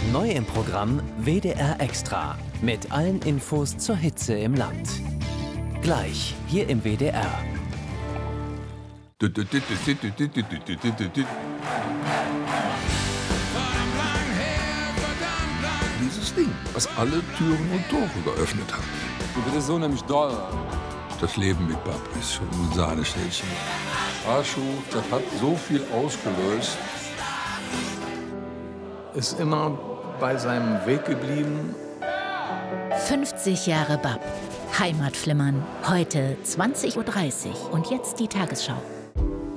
Neu im Programm WDR Extra mit allen Infos zur Hitze im Land. Gleich hier im WDR. Dieses Ding, was alle Türen und Tore geöffnet hat. Das ist so nämlich doll. Das Leben mit Bab ist schon ein Sahnestäbchen. Arschu, das hat so viel ausgelöst. Ist immer bei seinem Weg geblieben. 50 Jahre Bab. Heimatflimmern. Heute 20:30 Uhr. Und jetzt die Tagesschau.